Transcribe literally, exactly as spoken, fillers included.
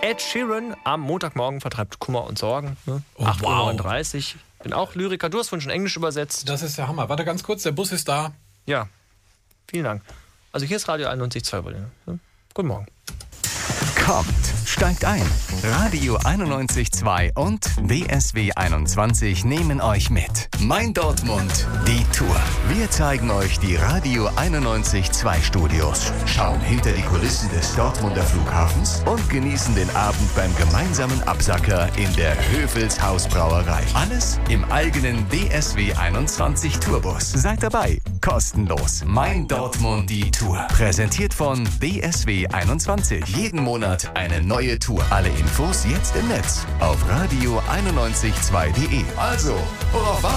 Ed Sheeran am Montagmorgen vertreibt Kummer und Sorgen. Ne? Oh, acht Uhr wow. neununddreißig. Bin auch Lyriker. Du hast vorhin schon Englisch übersetzt. Das ist der Hammer. Warte ganz kurz, der Bus ist da. Ja, vielen Dank. Also hier ist Radio einundneunzig Komma zwei. Ne? Guten Morgen. Kommt, steigt ein. Radio einundneunzig Komma zwei und W S W einundzwanzig nehmen euch mit. Mein Dortmund, die Tour. Wir zeigen euch die Radio einundneunzig Komma zwei Studios, schauen hinter die Kulissen des Dortmunder Flughafens und genießen den Abend beim gemeinsamen Absacker in der Höfels Hausbrauerei. Alles im eigenen W S W einundzwanzig Tourbus. Seid dabei, kostenlos. Mein Dortmund, die Tour. Präsentiert von W S W einundzwanzig. Jeden Monat eine neue Tour. Alle Infos jetzt im Netz auf radio einundneunzig Komma zwei punkt de. Also, worauf warten